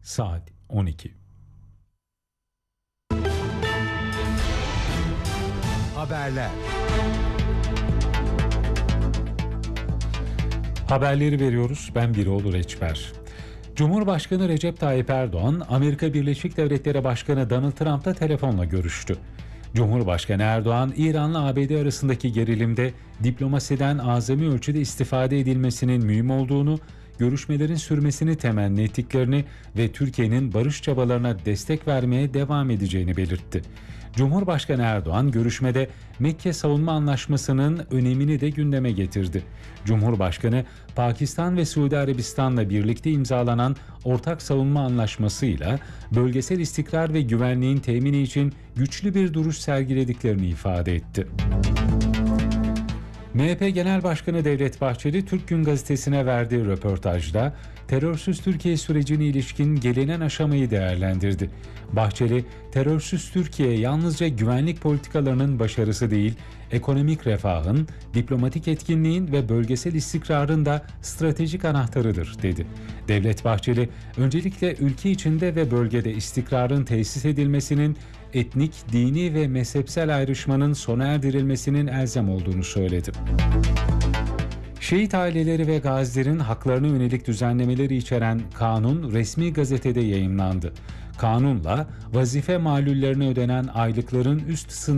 saat 12. Haberler. Haberleri veriyoruz. Ben Biroğlu Reçber. Cumhurbaşkanı Recep Tayyip Erdoğan, Amerika Birleşik Devletleri Başkanı Donald Trump'la telefonla görüştü. Cumhurbaşkanı Erdoğan, İran'la ABD arasındaki gerilimde diplomasiden azami ölçüde istifade edilmesinin mühim olduğunu, görüşmelerin sürmesini temenni ettiklerini ve Türkiye'nin barış çabalarına destek vermeye devam edeceğini belirtti. Cumhurbaşkanı Erdoğan görüşmede Mekke Savunma Anlaşması'nın önemini de gündeme getirdi. Cumhurbaşkanı, Pakistan ve Suudi Arabistan'la birlikte imzalanan ortak savunma anlaşmasıyla bölgesel istikrar ve güvenliğin temini için güçlü bir duruş sergilediklerini ifade etti. MHP Genel Başkanı Devlet Bahçeli, Türk Gün Gazetesi'ne verdiği röportajda terörsüz Türkiye sürecine ilişkin gelinen aşamayı değerlendirdi. Bahçeli, terörsüz Türkiye yalnızca güvenlik politikalarının başarısı değil, ekonomik refahın, diplomatik etkinliğin ve bölgesel istikrarın da stratejik anahtarıdır, dedi. Devlet Bahçeli, öncelikle ülke içinde ve bölgede istikrarın tesis edilmesinin, etnik, dini ve mezhepsel ayrışmanın sona erdirilmesinin elzem olduğunu söyledi. Şehit aileleri ve gazilerin haklarına yönelik düzenlemeleri içeren kanun resmi gazetede yayımlandı. Kanunla vazife malullerine ödenen aylıkların üst sınırı